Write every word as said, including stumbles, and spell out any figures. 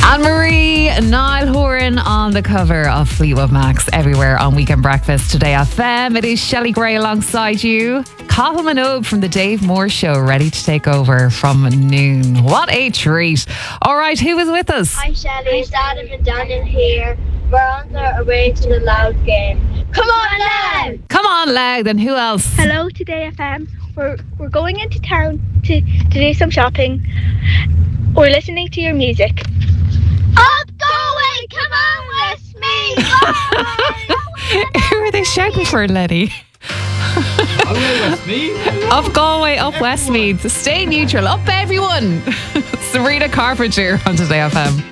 Anne-Marie, Niall Horan on the cover of Fleetwood Mac's Everywhere on Weekend Breakfast Today F M. It is Shelley Gray alongside you. Cathal Minogue from the Dave Moore Show, ready to take over from noon. What a treat. All right, who is with us? Hi Shelley, it's Adam and Daniel here. We're on our way to the Loud game. Come on, Loud! Come on, Loud, and who else? Hello, Today F M. We're we're going into town to, to do some shopping. We're listening to your music. Up going! Come on, Westmeath! Who are they shouting for, Letty? Up Galway, up Westmeath. Stay neutral. Up everyone. Sabrina Carpenter on Today F M.